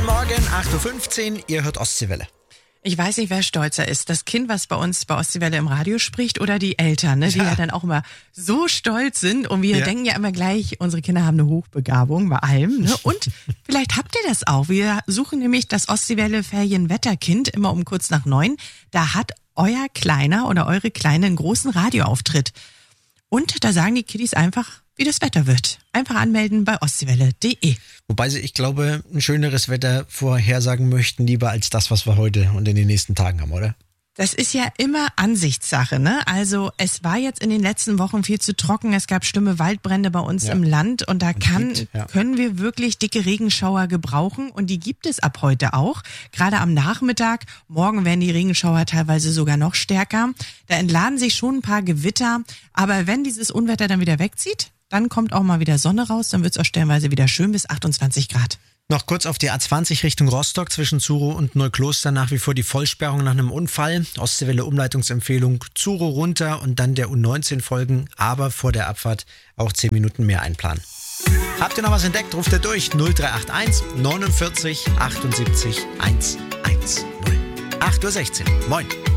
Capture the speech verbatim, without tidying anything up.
Morgen, acht Uhr fünfzehn, ihr hört Ostseewelle. Ich weiß nicht, wer stolzer ist. Das Kind, was bei uns bei Ostseewelle im Radio spricht, oder die Eltern, ne, die ja. ja dann auch immer so stolz sind. Und wir ja. denken ja immer gleich, unsere Kinder haben eine Hochbegabung bei allem. Ne? Und vielleicht habt ihr das auch. Wir suchen nämlich das Ostseewelle Ferienwetterkind immer um kurz nach neun. Da hat euer Kleiner oder eure Kleine einen großen Radioauftritt. Und da sagen die Kiddies einfach, wie das Wetter wird. Einfach anmelden bei ostseewelle punkt de. Wobei sie, ich glaube, ein schöneres Wetter vorhersagen möchten, lieber als das, was wir heute und in den nächsten Tagen haben, oder? Das ist ja immer Ansichtssache, ne? Also es war jetzt in den letzten Wochen viel zu trocken. Es gab schlimme Waldbrände bei uns ja. im Land und da und kann, gibt, ja. können wir wirklich dicke Regenschauer gebrauchen und die gibt es ab heute auch. Gerade am Nachmittag. Morgen werden die Regenschauer teilweise sogar noch stärker. Da entladen sich schon ein paar Gewitter. Aber wenn dieses Unwetter dann wieder wegzieht, dann kommt auch mal wieder Sonne raus. Dann wird es auch stellenweise wieder schön bis achtundzwanzig Grad. Noch kurz auf die A zwanzig Richtung Rostock zwischen Zuro und Neukloster nach wie vor die Vollsperrung nach einem Unfall. Ostseewelle Umleitungsempfehlung Zuro runter und dann der U neunzehn folgen, aber vor der Abfahrt auch zehn Minuten mehr einplanen. Habt ihr noch was entdeckt? Ruft ihr durch null drei acht eins neunundvierzig achtundsiebzig hundertzehn. acht Uhr sechzehn. Moin.